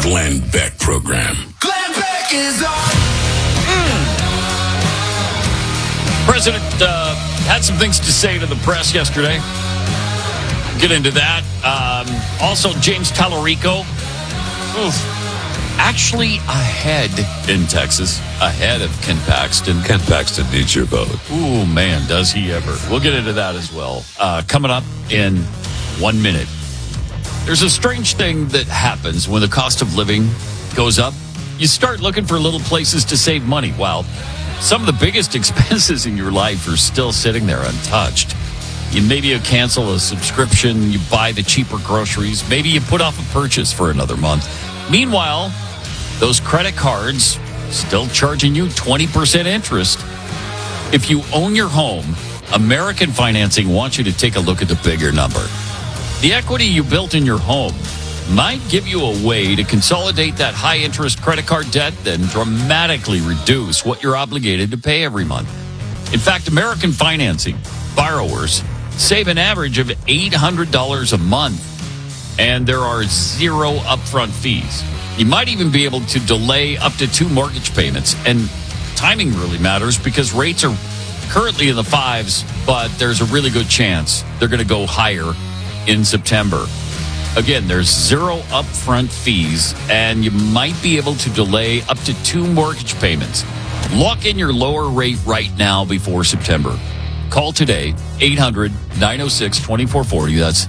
Glenn Beck Program. Glenn Beck is on. President had some things to say to the press yesterday. Get into that. Also, James Tallarico, actually ahead in Texas, ahead of Ken Paxton. Ken Paxton needs your vote. Ooh, man, does he ever. We'll get into that as well. Coming up in 1 minute. There's a strange thing that happens when the cost of living goes up. You start looking for little places to save money. While some of the biggest expenses in your life are still sitting there untouched. Maybe you cancel a subscription, you buy the cheaper groceries, maybe you put off a purchase for another month. Meanwhile, those credit cards still charging you 20% interest. If you own your home, American Financing wants you to take a look at the bigger number. The equity you built in your home might give you a way to consolidate that high-interest credit card debt, then dramatically reduce what you're obligated to pay every month. In fact, American Financing borrowers save an average of $800 a month, and there are zero upfront fees. You might even be able to delay up to 2 mortgage payments, and timing really matters because rates are currently in the 5s, but there's a really good chance they're going to go higher in September. Again, there's zero upfront fees, and you might be able to delay up to 2 mortgage payments. Lock in your lower rate right now before September. Call today, 800-906-2440. That's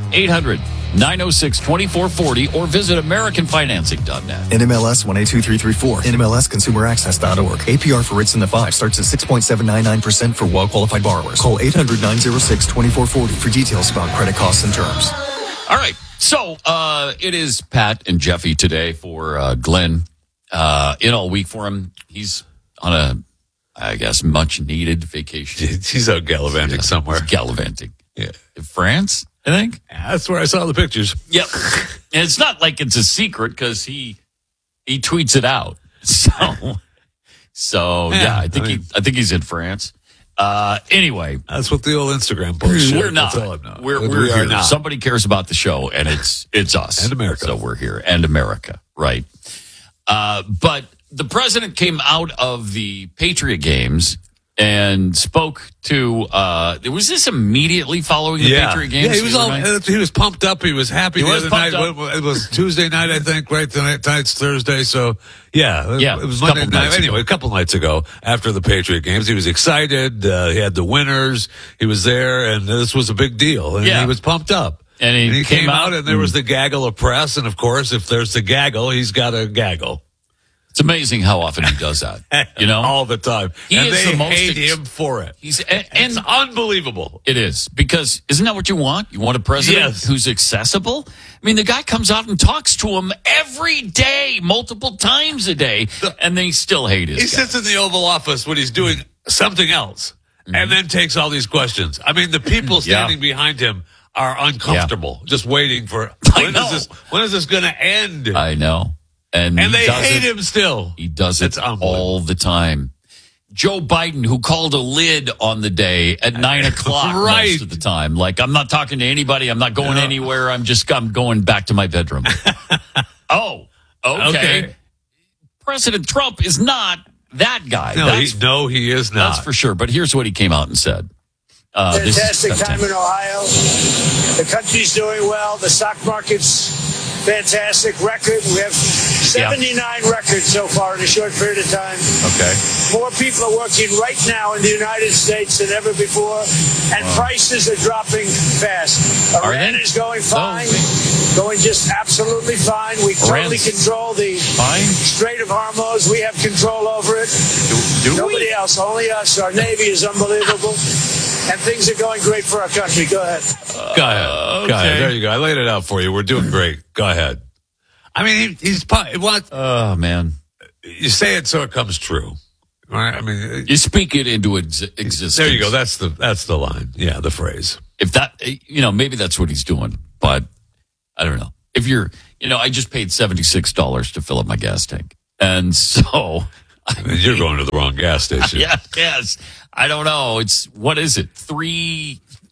800-906-2440, or visit AmericanFinancing.net. NMLS 182334. NMLSConsumerAccess.org. APR for rates in the 5 starts at 6.799% for well-qualified borrowers. Call 800-906-2440 for details about credit costs and terms. All right. So it is Pat and Jeffy today for Glenn. In all week for him. He's on a, I guess, much-needed vacation. He's out gallivanting somewhere. He's gallivanting. Yeah. In France, I think. Yeah, that's where I saw the pictures. Yep. And it's not like it's a secret because he tweets it out. So yeah, I think he's in France. Anyway, that's what the old Instagram post showed. We're not. That's all I know. We're here. Not. Somebody cares about the show, and it's us and America. So we're here, and America, right? But the president came out of the Patriot games and spoke to. Was this immediately following the Patriot games? Yeah, he was pumped up. He was happy the other night. It was Tuesday night, I think. Right, tonight's Thursday. So it was Monday night. Anyway, a couple nights ago after the Patriot games, he was excited. He had the winners. He was there, and this was a big deal. And he was pumped up. And he came out, and there was the gaggle of press. And of course, if there's the gaggle, he's got a gaggle. It's amazing how often he does that. All the time. And they hate him for it. It's unbelievable. It is, because isn't that what you want? You want a president who's accessible? I mean, the guy comes out and talks to him every day, multiple times a day, and they still hate his guy. He sits in the Oval Office when he's doing something else, and then takes all these questions. I mean, the people standing behind him are uncomfortable, just waiting for, when is this going to end? I know. And they hate him still. He does it all the time. Joe Biden, who called a lid on the day at 9 o'clock most of the time. Like, I'm not talking to anybody. I'm not going anywhere. I'm going back to my bedroom. Oh, okay. President Trump is not that guy. No, he is not. That's for sure. But here's what he came out and said. Fantastic time in Ohio. The country's doing well. The stock market's fantastic record. We have 79 records so far in a short period of time. Okay. More people are working right now in the United States than ever before, and prices are dropping fast. Iran is going fine, going just absolutely fine. We totally control the Strait of Hormuz. We have control over it. Nobody else, only us. Our Navy is unbelievable. And things are going great for our country. Go ahead. Go ahead. There you go. I laid it out for you. We're doing great. Go ahead. I mean, he's what? Oh, man. You say it so it comes true. Right? I mean, you speak it into existence. There you go. That's the line. Yeah, the phrase. If that, maybe that's what he's doing, but I don't know. If you're, I just paid $76 to fill up my gas tank. And so you're going to the wrong gas station. Yes. I don't know. What is it?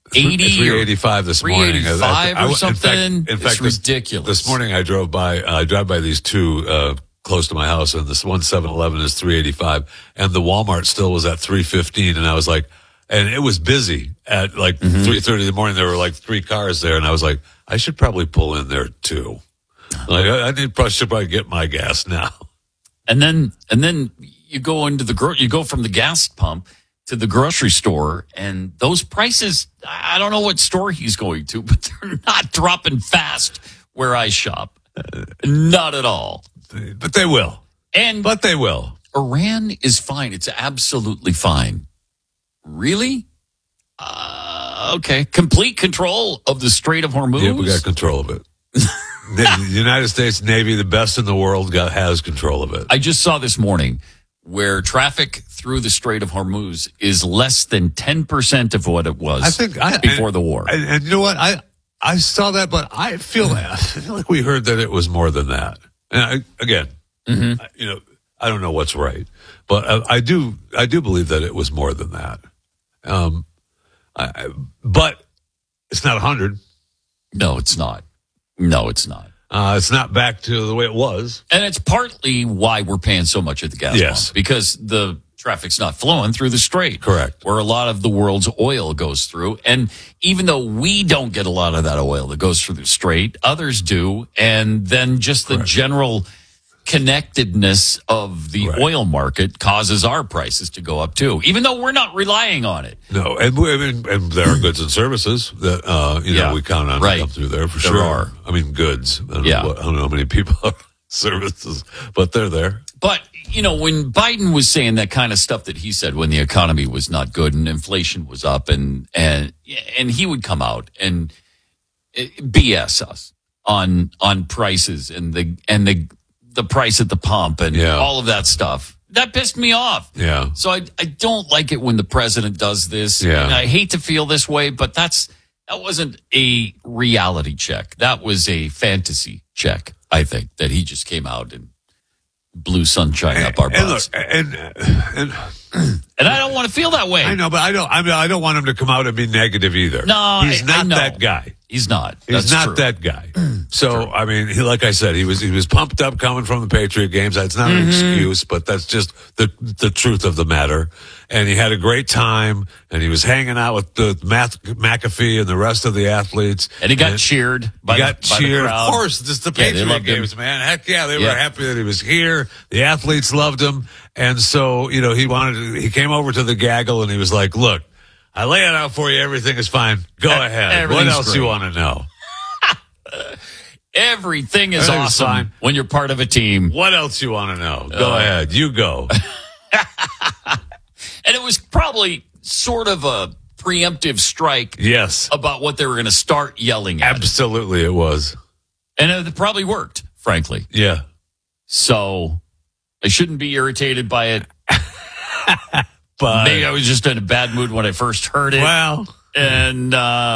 385 this morning. 385 or something. In fact, it's ridiculous. This morning I drive by these two close to my house, and this one 7-Eleven is 385, and the Walmart still was at 315, and I was like, and it was busy at like 3:30 in the morning. There were like 3 cars there, and I was like, I should probably pull in there too. Like should probably get my gas now. And then you go into you go from the gas pump to the grocery store, and those prices, I don't know what store he's going to, but they're not dropping fast where I shop. Not at all. But they will. But they will. Iran is fine. It's absolutely fine. Really? Okay. Complete control of the Strait of Hormuz? Yeah, we got control of it. The United States Navy, the best in the world, has control of it. I just saw this morning where traffic through the Strait of Hormuz is less than 10% of what it was before the war. And you know what? I saw that, but I feel like we heard that it was more than that. And I don't know what's right, but I do believe that it was more than that. But it's not 100. No, it's not. It's not back to the way it was. And it's partly why we're paying so much at the gas pump, because the traffic's not flowing through the strait. Correct. Where a lot of the world's oil goes through. And even though we don't get a lot of that oil that goes through the strait, others do. And then just the general connectedness of the oil market causes our prices to go up too, even though we're not relying on it. No, and there are goods and services that we count on to come through there for sure. There are. I mean, goods. I don't know how many people are services, but they're there. But when Biden was saying that kind of stuff that he said when the economy was not good and inflation was up, and he would come out and BS us on prices and the price at the pump and all of that stuff. That pissed me off. Yeah. So I don't like it when the president does this. Yeah. And I hate to feel this way, but that wasn't a reality check. That was a fantasy check, I think, that he just came out and blew sunshine up our butts. And I don't want to feel that way. I know, but I don't want him to come out and be negative either. No, he's not that guy. He's not. He's not that guy. So, I mean, like I said, he was pumped up coming from the Patriot games. That's not an excuse, but that's just the truth of the matter. And he had a great time, and he was hanging out with the McAfee and the rest of the athletes. And he got cheered by the crowd. Of course, just the Patriot games, man. Heck yeah, they were happy that he was here. The athletes loved him. And so, he came over to the gaggle, and he was like, look, I lay it out for you. Everything is fine. Go ahead. What else you want to know? Everything is awesome fine. When you're part of a team. What else you want to know? Go ahead. You go. And it was probably sort of a preemptive strike. Yes. About what they were going to start yelling at. Absolutely it was. And it probably worked, frankly. Yeah. So I shouldn't be irritated by it. But maybe I was just in a bad mood when I first heard it. Well. And,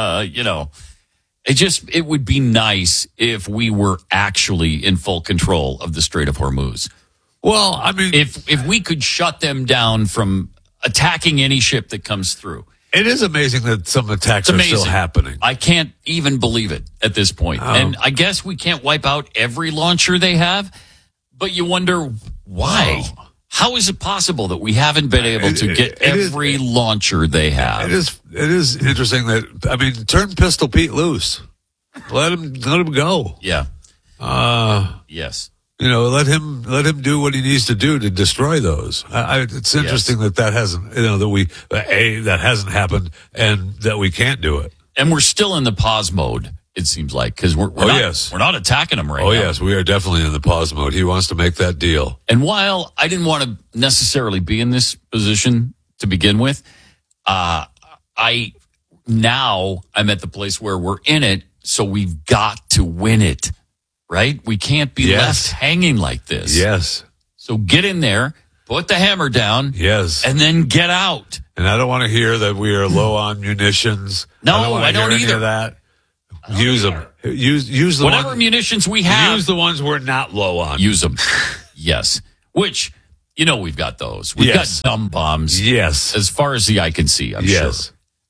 it would be nice if we were actually in full control of the Strait of Hormuz. Well, I mean, if we could shut them down from attacking any ship that comes through. It is amazing that some attacks are still happening. I can't even believe it at this point. Oh. And I guess we can't wipe out every launcher they have, but you wonder why. Oh. How is it possible that we haven't been able to get every launcher they have? It is interesting that, turn Pistol Pete loose. Let him go. Yeah. Yes. Let him do what he needs to do to destroy those. It's interesting that hasn't, that hasn't happened and that we can't do it. And we're still in the pause mode. It seems like, because we're not attacking him right now. Oh, yes, we are definitely in the pause mode. He wants to make that deal. And while I didn't want to necessarily be in this position to begin with, I'm at the place where we're in it, so we've got to win it, right? We can't be left hanging like this. Yes. So get in there, put the hammer down, and then get out. And I don't want to hear that we are low on munitions. No, I don't either. Any of that. Use them. Use the whatever munitions we have. Use the ones we're not low on. Use them. Yes. Which, we've got those. We've got dumb bombs. Yes. As far as the eye can see, I'm sure.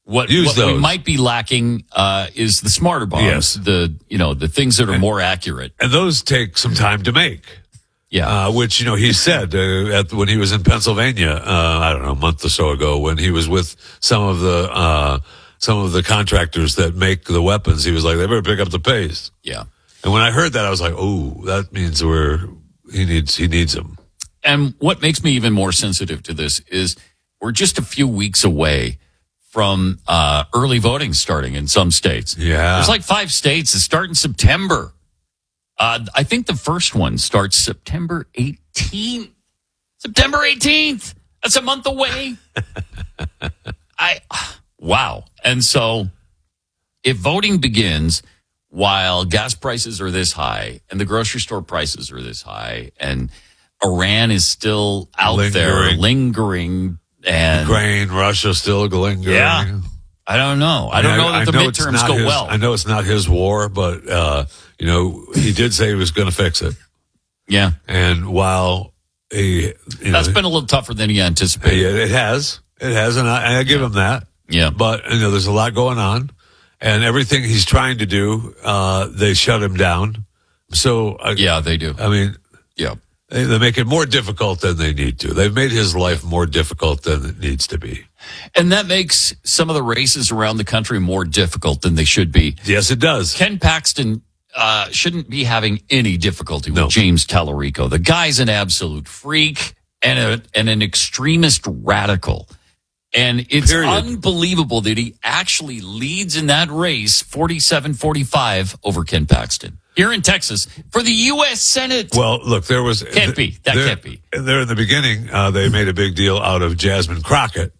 What we might be lacking is the smarter bombs, yes. the things that are more accurate. And those take some time to make. Yeah. Which, he said when he was in Pennsylvania, I don't know, a month or so ago, when he was with some of the contractors that make the weapons, he was like, they better pick up the pace. Yeah. And when I heard that, I was like, oh, that means he needs them. And what makes me even more sensitive to this is we're just a few weeks away from early voting starting in some states. Yeah. There's like 5 states that start in September. I think the first one starts September 18th. September 18th. That's a month away. Wow. And so if voting begins while gas prices are this high and the grocery store prices are this high and Iran is still out there lingering and Ukraine, Russia still lingering. Yeah. I don't know. I don't know that the midterms go well. I know it's not his war, but, he did say he was going to fix it. Yeah. And while that's been a little tougher than he anticipated. Yeah, it has. It has, and I give him that. Yeah. But, there's a lot going on, and everything he's trying to do, they shut him down. So, yeah, they do. I mean, yeah. They make it more difficult than they need to. They've made his life more difficult than it needs to be. And that makes some of the races around the country more difficult than they should be. Yes, it does. Ken Paxton shouldn't be having any difficulty with James Tallarico. The guy's an absolute freak and an extremist radical. And it's unbelievable that he actually leads in that race 47-45 over Ken Paxton here in Texas for the U.S. Senate. Well, look, there was... Can't be. That can't be. There in the beginning, they made a big deal out of Jasmine Crockett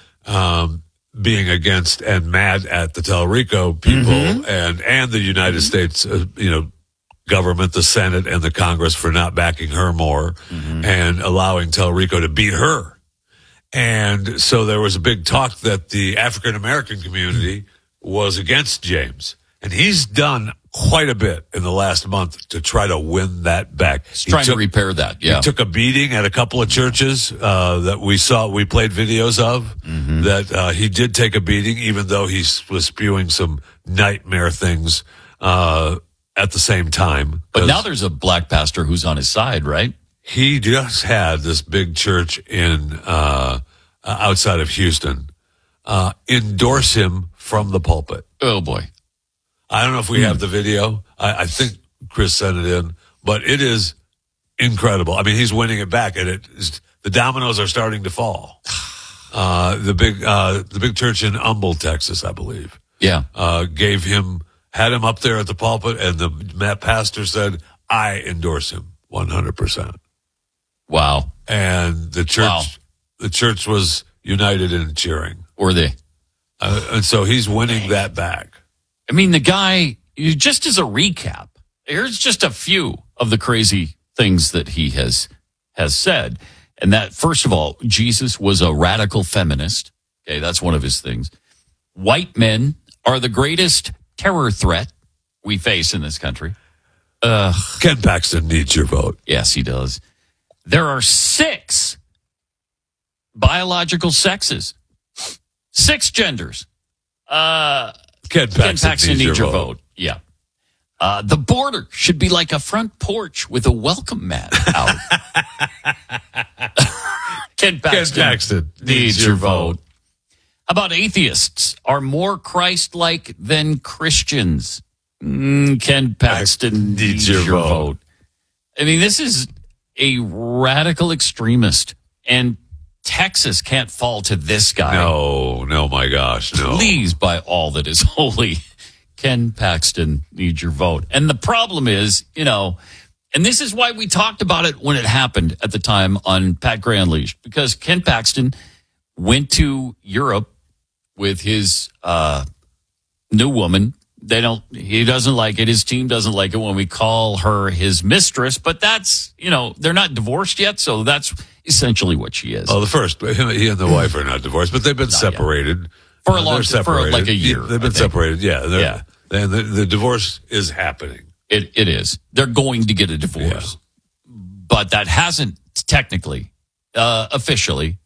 being against and mad at the Tallarico people and the United States, government, the Senate and the Congress for not backing her more and allowing Tallarico to beat her. And so there was a big talk that the African-American community was against James. And he's done quite a bit in the last month to try to win that back. He's trying to repair that, yeah. He took a beating at a couple of churches that we played videos of, that he did take a beating, even though he was spewing some nightmare things at the same time. But now there's a black pastor who's on his side, right? He just had this big church in outside of Houston endorse him from the pulpit. Oh, boy. I don't know if we have the video. I think Chris sent it in, but it is incredible. I mean, he's winning it back, and the dominoes are starting to fall. The big church in Humble, Texas, I believe. Yeah. Had him up there at the pulpit, and the pastor said, I endorse him 100%. Wow. And the church was united in cheering. Were they? And so he's winning that back. I mean, the guy, just as a recap, here's just a few of the crazy things that he has said. And that, first of all, Jesus was a radical feminist. Okay, that's one of his things. White men are the greatest terror threat we face in this country. Ken Paxton needs your vote. Yes, he does. There are 6 biological sexes, 6 genders. Ken Paxton needs your vote. Yeah. The border should be like a front porch with a welcome mat out. Ken Paxton needs your vote. How about atheists are more Christ-like than Christians? Ken Paxton needs your vote. I mean, this is a radical extremist, and Texas can't fall to this guy. No, my gosh, no. Please, by all that is holy, Ken Paxton needs your vote. And the problem is, and this is why we talked about it when it happened at the time on Pat Gray Unleashed, because Ken Paxton went to Europe with his new woman. He doesn't like it. His team doesn't like it when we call her his mistress, but that's, they're not divorced yet. So that's essentially what she is. Oh, he and the wife are not divorced, but they've been separated for a long time, for like a year. They've been separated. Yeah. And the divorce is happening. It is. They're going to get a divorce, but that hasn't technically, officially